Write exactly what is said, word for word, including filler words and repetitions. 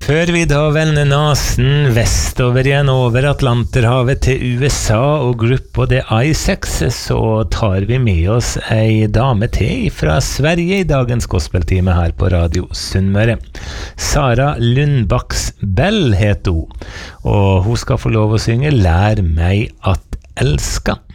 Før vi da vender nasen vestover igjen over Atlanterhavet til U S A og gruppa The Isaacs, så tar vi med oss ei dame til fra Sverige i dagens gospeltime her på Radio Sunnmøre. Sara Lundbaks Bell heter hun, og hun skal få lov å synge «Lær meg at elska».